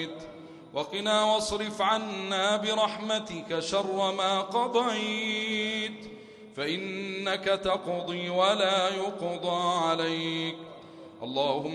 وقنا واصرف عنا برحمتك شر ما قضيت، فإنك تقضي ولا يقضى عليك. اللهم